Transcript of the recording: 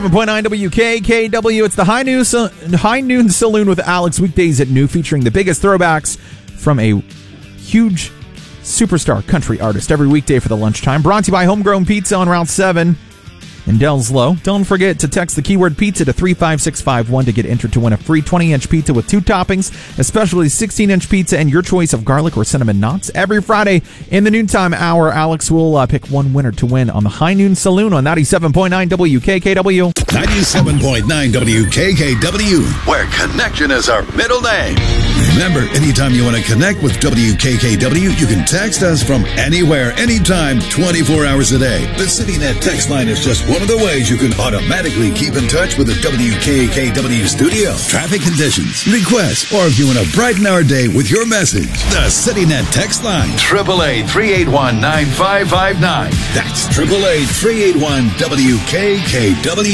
7.9 WKKW. It's the High Noon Saloon with Alex, weekdays at noon, featuring the biggest throwbacks from a huge superstar country artist every weekday for the lunchtime. Brought to you by Homegrown Pizza on Route 7 in Delslow. Don't forget to text the keyword pizza to 35651 to get entered to win a free 20-inch pizza with 2 toppings, especially 16-inch pizza and your choice of garlic or cinnamon knots. Every Friday in the noontime hour, Alex will pick one winner to win on the High Noon Saloon on 97.9 WKKW. 97.9 WKKW, where connection is our middle name. Remember, anytime you want to connect with WKKW, you can text us from anywhere, anytime, 24 hours a day. The CityNet text line is just one of the ways you can automatically keep in touch with the WKKW studio. Traffic conditions, requests, or if you want to brighten our day with your message, the CityNet text line, 888-381-9559. That's 888-381-WKKW.